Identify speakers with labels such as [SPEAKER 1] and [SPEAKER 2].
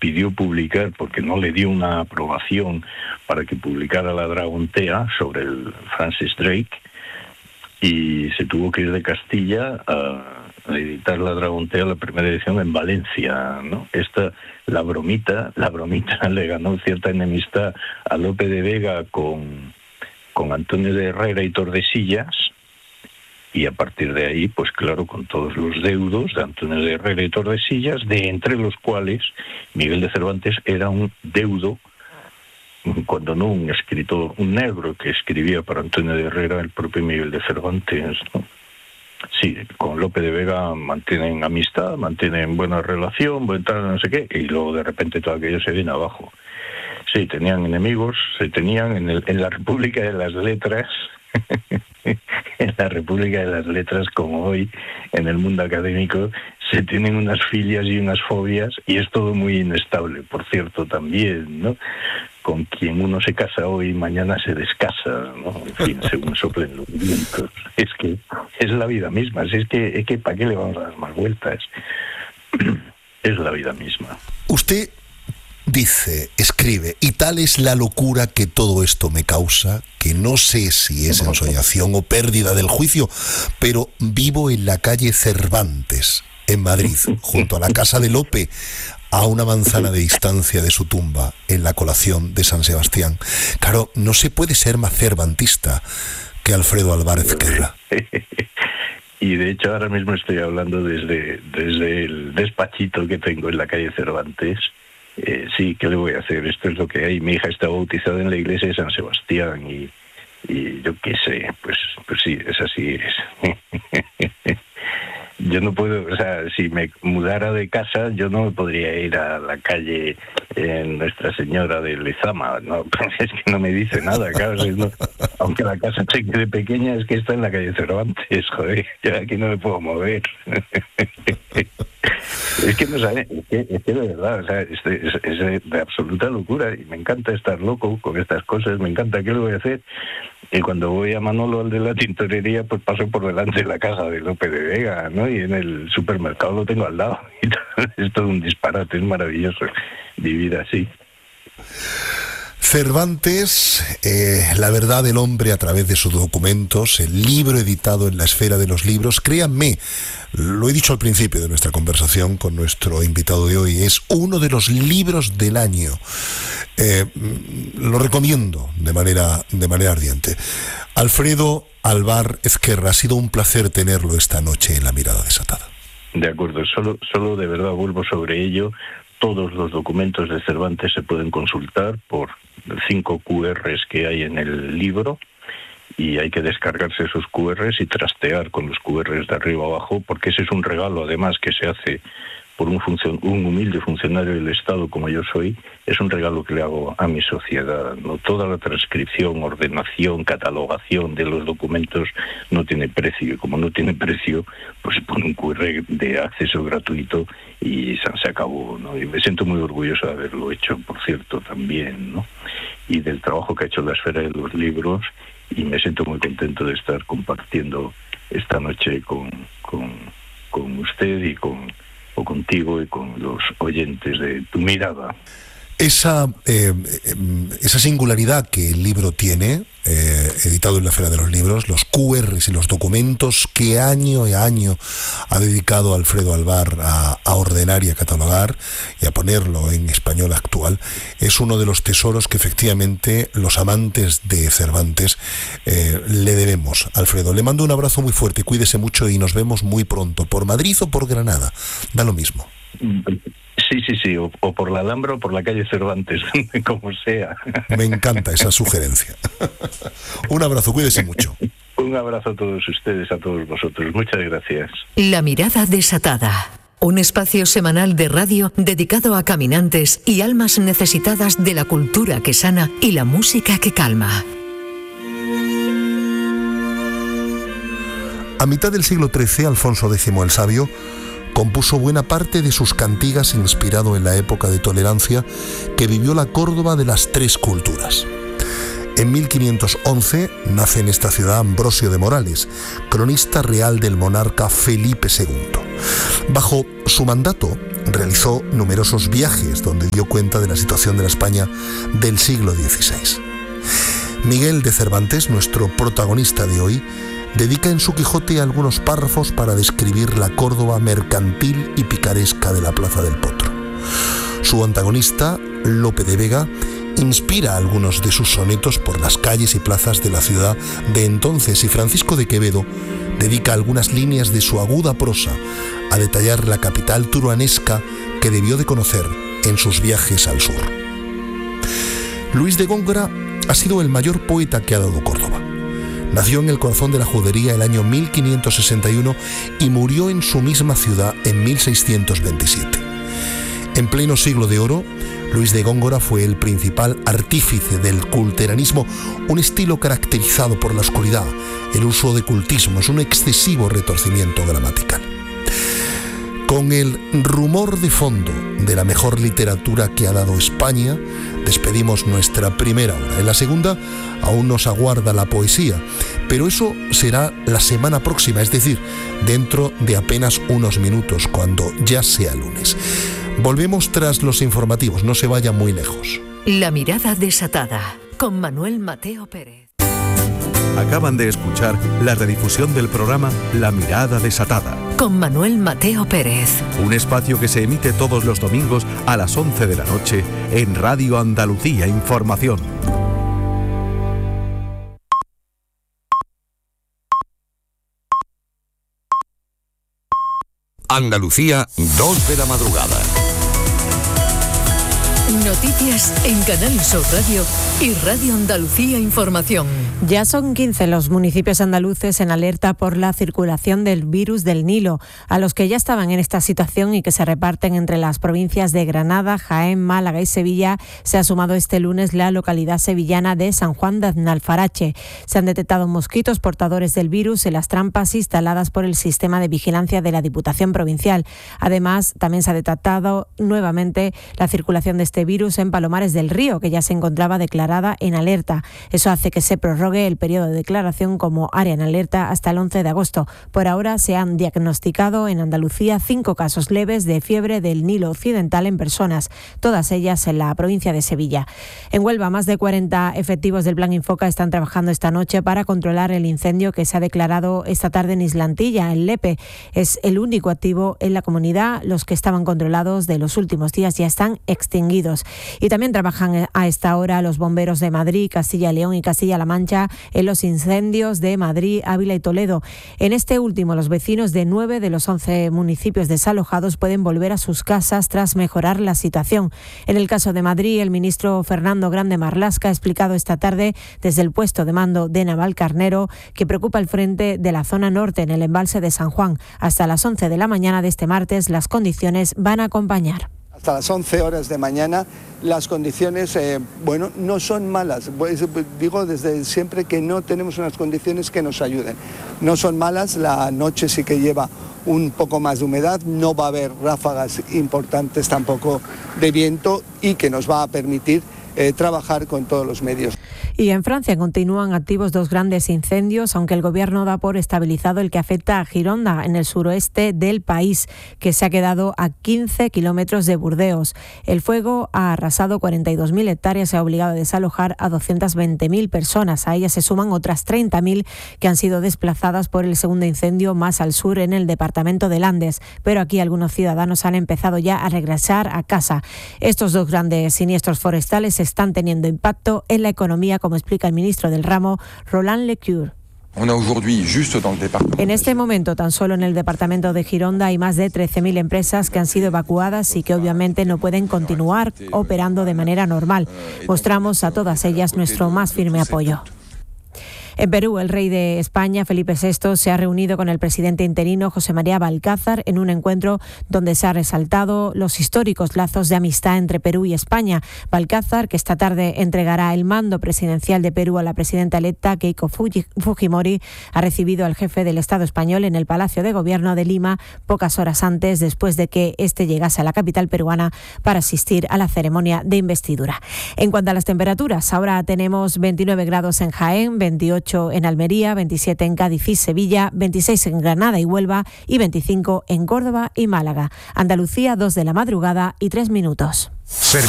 [SPEAKER 1] impidió publicar porque no le dio una aprobación para que publicara La Dragontea sobre el Francis Drake, y se tuvo que ir de Castilla a editar La Dragontea, la primera edición, en Valencia, ¿no? La bromita le ganó cierta enemistad a Lope de Vega con Antonio de Herrera y Tordesillas, y a partir de ahí, pues claro, con todos los deudos de Antonio de Herrera y Tordesillas, de entre los cuales Miguel de Cervantes era un deudo, cuando no un escritor, un negro que escribía para Antonio de Herrera, el propio Miguel de Cervantes, ¿no? Sí, con Lope de Vega mantienen amistad, mantienen buena relación, buen tal, no sé qué, y luego de repente todo aquello se viene abajo. Sí, tenían enemigos, se tenían en la República de las Letras, en la República de las Letras, como hoy, en el mundo académico, se tienen unas filias y unas fobias, y es todo muy inestable, por cierto, también, ¿no? Con quien uno se casa hoy, mañana se descasa, ¿no? En fin, según soplen los vientos. Es que es la vida misma, es que ¿para qué le vamos a dar más vueltas? Es la vida misma.
[SPEAKER 2] Usted dice, escribe, y tal es la locura que todo esto me causa, que no sé si es ensoñación o pérdida del juicio, pero vivo en la calle Cervantes, en Madrid, junto a la casa de Lope, a una manzana de distancia de su tumba, en la Colación de San Sebastián. Claro, no se puede ser más cervantista que Alfredo Alvar Ezquerra.
[SPEAKER 1] Y de hecho ahora mismo estoy hablando desde el despachito que tengo en la calle Cervantes. Sí, ¿qué le voy a hacer? Esto es lo que hay. Mi hija está bautizada en la iglesia de San Sebastián y yo qué sé, pues sí, es así. Yo no puedo, o sea, si me mudara de casa, yo no me podría ir a la calle Nuestra Señora de Lezama, no, es que no me dice nada, claro, aunque la casa se quede pequeña, es que está en la calle Cervantes, joder, yo aquí no me puedo mover. Es que no sabe, es que de verdad, o sea, es de absoluta locura, y me encanta estar loco con estas cosas, me encanta, ¿qué le voy a hacer? Y cuando voy a Manolo, al de la tintorería, pues paso por delante de la casa de Lope de Vega, ¿no? Y en el supermercado lo tengo al lado. Es todo un disparate, es maravilloso vivir así.
[SPEAKER 2] Cervantes, La verdad del hombre a través de sus documentos, el libro editado en la esfera de los libros. Créanme, lo he dicho al principio de nuestra conversación con nuestro invitado de hoy, es uno de los libros del año. Lo recomiendo de manera ardiente. Alfredo Alvar Ezquerra, ha sido un placer tenerlo esta noche en La Mirada Desatada.
[SPEAKER 1] De acuerdo, solo de verdad vuelvo sobre ello. Todos los documentos de Cervantes se pueden consultar por 5 QRs que hay en el libro, y hay que descargarse esos QRs y trastear con los QRs de arriba abajo, porque ese es un regalo además que se hace por un humilde funcionario del Estado como yo soy. Es un regalo que le hago a mi sociedad, ¿no? Toda la transcripción, ordenación, catalogación de los documentos no tiene precio, y como no tiene precio, pues se pone un QR de acceso gratuito y se acabó, ¿no? Y me siento muy orgulloso de haberlo hecho, por cierto, también, ¿no? Y del trabajo que ha hecho la esfera de los libros, y me siento muy contento de estar compartiendo esta noche con usted o contigo y con los oyentes de Tu Mirada.
[SPEAKER 2] Esa singularidad que el libro tiene, editado en la Esfera de los Libros, los QRs y los documentos que año a año ha dedicado Alfredo Alvar a ordenar y a catalogar y a ponerlo en español actual, es uno de los tesoros que efectivamente los amantes de Cervantes le debemos. Alfredo, le mando un abrazo muy fuerte, cuídese mucho y nos vemos muy pronto, por Madrid o por Granada, da lo mismo.
[SPEAKER 1] Sí, o por la Alhambra o por la calle Cervantes, como sea.
[SPEAKER 2] Me encanta esa sugerencia. Un abrazo, cuídese mucho.
[SPEAKER 1] Un abrazo a todos ustedes, a todos vosotros. Muchas gracias.
[SPEAKER 3] La Mirada Desatada. Un espacio semanal de radio dedicado a caminantes y almas necesitadas de la cultura que sana y la música que calma.
[SPEAKER 2] A mitad del siglo XIII, Alfonso X el Sabio compuso buena parte de sus cantigas inspirado en la época de tolerancia que vivió la Córdoba de las tres culturas. En 1511 nace en esta ciudad Ambrosio de Morales, cronista real del monarca Felipe II. Bajo su mandato realizó numerosos viajes donde dio cuenta de la situación de la España del siglo XVI. Miguel de Cervantes, nuestro protagonista de hoy, dedica en su Quijote algunos párrafos para describir la Córdoba mercantil y picaresca de la Plaza del Potro. Su antagonista, Lope de Vega, inspira algunos de sus sonetos por las calles y plazas de la ciudad de entonces, y Francisco de Quevedo dedica algunas líneas de su aguda prosa a detallar la capital turuanesca que debió de conocer en sus viajes al sur. Luis de Góngora ha sido el mayor poeta que ha dado Córdoba. Nació en el corazón de la judería el año 1561 y murió en su misma ciudad en 1627. En pleno siglo de oro, Luis de Góngora fue el principal artífice del culteranismo, un estilo caracterizado por la oscuridad, el uso de cultismos, un excesivo retorcimiento gramatical. Con el rumor de fondo de la mejor literatura que ha dado España, despedimos nuestra primera hora. En la segunda aún nos aguarda la poesía, pero eso será la semana próxima, es decir, dentro de apenas unos minutos, cuando ya sea lunes. Volvemos tras los informativos, no se vaya muy lejos.
[SPEAKER 3] La mirada desatada, con Manuel Mateo Pérez.
[SPEAKER 4] Acaban de escuchar la redifusión del programa La Mirada Desatada,
[SPEAKER 3] con Manuel Mateo Pérez.
[SPEAKER 4] Un espacio que se emite todos los domingos a las 11 de la noche en Radio Andalucía Información.
[SPEAKER 5] Andalucía, 2 de la madrugada.
[SPEAKER 3] Noticias en Canal Sur Radio y Radio Andalucía Información.
[SPEAKER 6] Ya son 15 los municipios andaluces en alerta por la circulación del virus del Nilo, a los que ya estaban en esta situación y que se reparten entre las provincias de Granada, Jaén, Málaga y Sevilla. Se ha sumado este lunes la localidad sevillana de San Juan de Aznalfarache. Se han detectado mosquitos portadores del virus en las trampas instaladas por el sistema de vigilancia de la Diputación Provincial. Además, también se ha detectado nuevamente la circulación de este virus en Palomares del Río, que ya se encontraba declarada en alerta. Eso hace que se prorrogue el periodo de declaración como área en alerta hasta el 11 de agosto. Por ahora se han diagnosticado en Andalucía 5 casos leves de fiebre del Nilo Occidental en personas, todas ellas en la provincia de Sevilla. En Huelva, más de 40 efectivos del Plan Infoca están trabajando esta noche para controlar el incendio que se ha declarado esta tarde en Islantilla, en Lepe. Es el único activo en la comunidad. Los que estaban controlados de los últimos días ya están extinguidos. Y también trabajan a esta hora los bomberos de Madrid, Castilla y León y Castilla-La Mancha en los incendios de Madrid, Ávila y Toledo. En este último, los vecinos de 9 de los 11 municipios desalojados pueden volver a sus casas tras mejorar la situación. En el caso de Madrid, el ministro Fernando Grande Marlaska ha explicado esta tarde desde el puesto de mando de Navalcarnero que preocupa el frente de la zona norte en el embalse de San Juan. Hasta las 11 de la mañana de este martes las condiciones van a acompañar.
[SPEAKER 7] Hasta las 11 horas de mañana las condiciones, no son malas. Pues, digo desde siempre que no tenemos unas condiciones que nos ayuden. No son malas, la noche sí que lleva un poco más de humedad, no va a haber ráfagas importantes tampoco de viento y que nos va a permitir trabajar con todos los medios.
[SPEAKER 6] Y en Francia continúan activos 2 grandes incendios, aunque el gobierno da por estabilizado el que afecta a Gironda, en el suroeste del país, que se ha quedado a 15 kilómetros de Burdeos. El fuego ha arrasado 42.000 hectáreas y ha obligado a desalojar a 220.000 personas. A ellas se suman otras 30.000 que han sido desplazadas por el segundo incendio más al sur en el departamento de Landes. Pero aquí algunos ciudadanos han empezado ya a regresar a casa. Estos 2 grandes siniestros forestales están teniendo impacto en la economía, como explica el ministro del ramo, Roland Lecure. En este momento, tan solo en el departamento de Gironda hay más de 13.000 empresas que han sido evacuadas y que obviamente no pueden continuar operando de manera normal. Mostramos a todas ellas nuestro más firme apoyo. En Perú, el rey de España, Felipe VI, se ha reunido con el presidente interino, José María Balcázar, en un encuentro donde se ha resaltado los históricos lazos de amistad entre Perú y España. Balcázar, que esta tarde entregará el mando presidencial de Perú a la presidenta electa, Keiko Fujimori, ha recibido al jefe del Estado español en el Palacio de Gobierno de Lima pocas horas antes, después de que este llegase a la capital peruana para asistir a la ceremonia de investidura. En cuanto a las temperaturas, ahora tenemos 29 grados en Jaén, 28 en Almería, 27 en Cádiz y Sevilla, 26 en Granada y Huelva y 25 en Córdoba y Málaga. Andalucía, 2 de la madrugada y 3 minutos.